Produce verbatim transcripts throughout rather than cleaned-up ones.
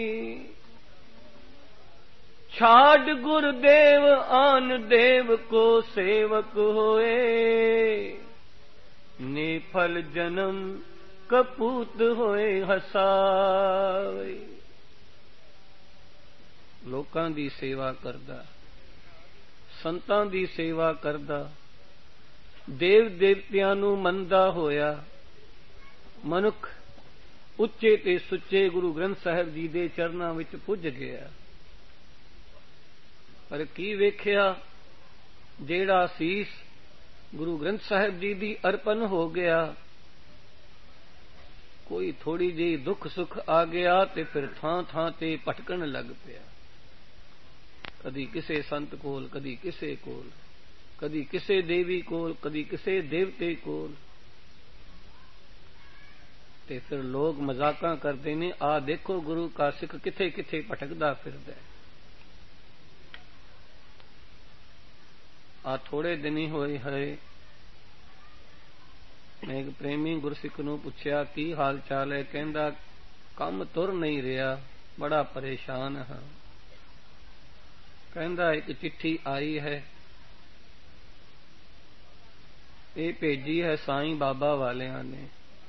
छाड़ गुरुदेव आन देव को सेवक होए, निफल जन्म कपूत होए हसावे। लोकां दी सेवा करदा, संतां दी सेवा करदा, देव देवतियां नूं मनदा होया मनुख ਉੱਚੇ ਤੇ ਸੁੱਚੇ ਗੁਰੂ ਗ੍ਰੰਥ ਸਾਹਿਬ ਜੀ ਦੇ ਚਰਨਾਂ ਵਿੱਚ ਪੁੱਜ ਗਿਆ। ਪਰ ਕੀ ਵੇਖਿਆ, ਜਿਹੜਾ ਸੀਸ ਗੁਰੂ ਗ੍ਰੰਥ ਸਾਹਿਬ ਜੀ ਦੀ ਅਰਪਣ ਹੋ ਗਿਆ, ਕੋਈ ਥੋੜੀ ਜਿਹੀ ਦੁੱਖ ਸੁੱਖ ਆ ਗਿਆ ਤੇ ਫਿਰ ਥਾਂ ਥਾਂ ਤੇ ਭਟਕਣ ਲੱਗ ਪਿਆ। ਕਦੀ ਕਿਸੇ ਸੰਤ ਕੋਲ, ਕਦੀ ਕਿਸੇ ਕੋਲ, ਕਦੀ ਕਿਸੇ ਦੇਵੀ ਕੋਲ, ਕਦੀ ਕਿਸੇ ਦੇਵਤੇ ਕੋਲ। ਤੇ ਫਿਰ ਲੋਕ ਮਜ਼ਾਕਾਂ ਕਰਦੇ ਨੇ, ਆ ਦੇਖੋ ਗੁਰੂ ਕਾ ਸਿੱਖ ਕਿੱਥੇ ਕਿੱਥੇ ਭਟਕਦਾ ਫਿਰਦਾ। ਆ ਥੋੜੇ ਦਿਨ ਹੀ ਹੋਏ ਹੈ, ਮੈਂ ਇੱਕ ਪ੍ਰੇਮੀ ਗੁਰਸਿੱਖ ਨੂੰ ਪੁੱਛਿਆ ਕੀ ਹਾਲ ਚਾਲ ਹੈ, ਕਹਿੰਦਾ ਕੰਮ ਤੁਰ ਨਹੀਂ ਰਿਹਾ, ਬੜਾ ਪਰੇਸ਼ਾਨ ਹਾਂ। ਕਹਿੰਦਾ ਇੱਕ ਚਿੱਠੀ ਆਈ ਹੈ, ਇਹ ਭੇਜੀ ਹੈ ਸਾਈਂ ਬਾਬਾ ਵਾਲਿਆਂ ਨੇ,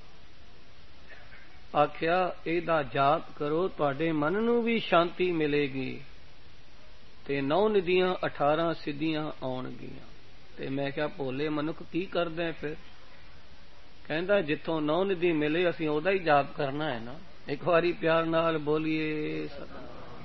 ਆਖਿਆ ਇਹਦਾ ਜਾਪ ਕਰੋ, ਤੁਹਾਡੇ ਮਨ ਨੂੰ ਵੀ ਸ਼ਾਂਤੀ ਮਿਲੇਗੀ ਤੇ ਨੌ ਨਿਧੀਆਂ ਅਠਾਰਾਂ ਸਿੱਧੀਆਂ ਆਉਣਗੀਆਂ। ਤੇ ਮੈਂ ਕਿਹਾ ਭੋਲੇ ਮਨੁੱਖ ਕੀ ਕਰਦੇ ਫਿਰ? ਕਹਿੰਦਾ ਜਿੱਥੋਂ ਨੌ ਨਿਧੀ ਮਿਲੇ ਅਸੀਂ ਉਹਦਾ ਹੀ ਜਾਪ ਕਰਨਾ ਹੈ ਨਾ। ਇੱਕ ਵਾਰੀ ਪਿਆਰ ਨਾਲ ਬੋਲੀਏ ਸਤਿਨਾਮ।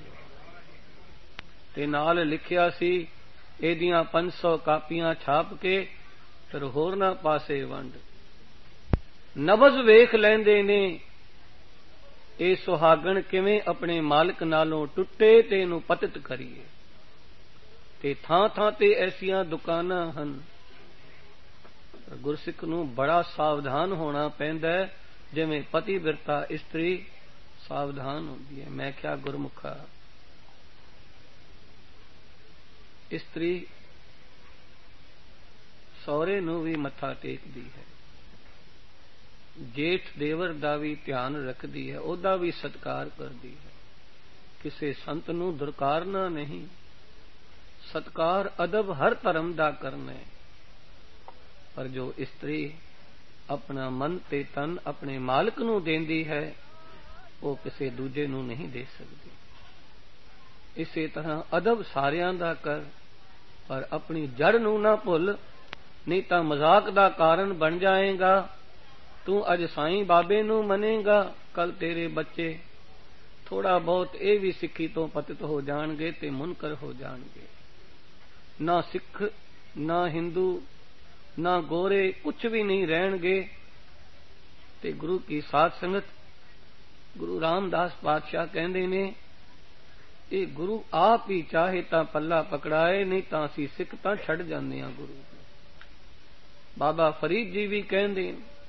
ਤੇ ਨਾਲ ਲਿਖਿਆ ਸੀ ਇਹਦੀਆਂ ਪੰਜ ਸੌ ਕਾਪੀਆਂ ਛਾਪ ਕੇ ਫਿਰ ਹੋਰਨਾਂ ਪਾਸੇ ਵੰਡ। ਨਬਜ਼ ਵੇਖ ਲੈਂਦੇ ਨੇ ਇਹ ਸੁਹਾਗਣ ਕਿਵੇਂ ਆਪਣੇ ਮਾਲਕ ਨਾਲੋਂ ਟੁੱਟੇ ਤੇ ਇਹਨੂੰ ਪਤਿਤ ਕਰੀਏ। ਤੇ ਥਾਂ ਥਾਂ ਤੇ ਐਸੀਆਂ ਦੁਕਾਨਾਂ ਹਨ। ਗੁਰਸਿੱਖ ਨੂੰ ਬੜਾ ਸਾਵਧਾਨ ਹੋਣਾ ਪੈਂਦਾ ਹੈ, ਜਿਵੇਂ ਪਤੀ ਬਿਰਤਾ ਇਸਤਰੀ ਸਾਵਧਾਨ ਹੁੰਦੀ ਹੈ। ਮੈਂ ਕਿਹਾ ਗੁਰਮੁਖਾ, ਇਸਤਰੀ ਸਹੁਰੇ ਨੂੰ ਵੀ ਮੱਥਾ ਟੇਕਦੀ ਹੈ, ਜੇਠ ਦੇਵਰ ਦਾ ਵੀ ਧਿਆਨ ਰੱਖਦੀ ਹੈ, ਉਹਦਾ ਵੀ ਸਤਿਕਾਰ ਕਰਦੀ ਹੈ। ਕਿਸੇ ਸੰਤ ਨੂੰ ਦੁਰਕਾਰਨਾ ਨਹੀਂ, ਸਤਿਕਾਰ ਅਦਬ ਹਰ ਧਰਮ ਦਾ ਕਰਨਾ ਹੈ। ਪਰ ਜੋ ਇਸਤਰੀ ਆਪਣਾ ਮਨ ਤੇ ਤਨ ਆਪਣੇ ਮਾਲਕ ਨੂੰ ਦੇਂਦੀ ਹੈ, ਉਹ ਕਿਸੇ ਦੂਜੇ ਨੂੰ ਨਹੀਂ ਦੇ ਸਕਦੀ। ਇਸੇ ਤਰ੍ਹਾਂ ਅਦਬ ਸਾਰਿਆਂ ਦਾ ਕਰ, ਪਰ ਆਪਣੀ ਜੜ ਨੂੰ ਨਾ ਭੁੱਲ, ਨਹੀਂ ਤਾਂ ਮਜ਼ਾਕ ਦਾ ਕਾਰਨ ਬਣ ਜਾਏਗਾ। ਤੂੰ ਅੱਜ ਸਾਈਂ ਬਾਬੇ ਨੂੰ ਮੰਨੇਗਾ, ਕੱਲ ਤੇਰੇ ਬੱਚੇ ਥੋੜਾ ਬਹੁਤ ਇਹ ਵੀ ਸਿੱਖੀ ਤੋਂ ਪਤਿਤ ਹੋ ਜਾਣਗੇ ਤੇ ਮੁਨਕਰ ਹੋ ਜਾਣਗੇ। ਨਾ ਸਿੱਖ, ਨਾ ਹਿੰਦੂ, ਨਾ ਗੋਰੇ, ਕੁਛ ਵੀ ਨਹੀਂ ਰਹਿਣਗੇ। ਤੇ ਗੁਰੂ ਕੀ ਸਾਧ ਸੰਗਤ, ਗੁਰੂ ਰਾਮਦਾਸ ਪਾਤਸ਼ਾਹ ਕਹਿੰਦੇ ਨੇ, ਇਹ ਗੁਰੂ ਆਪ ਹੀ ਚਾਹੇ ਤਾਂ ਪੱਲਾ ਪਕੜਾਏ, ਨਹੀਂ ਤਾਂ ਅਸੀਂ ਸਿੱਖ ਤਾਂ ਛੱਡ ਜਾਂਦੇ ਹਾਂ ਗੁਰੂ। ਬਾਬਾ ਫਰੀਦ ਜੀ ਵੀ ਕਹਿੰਦੇ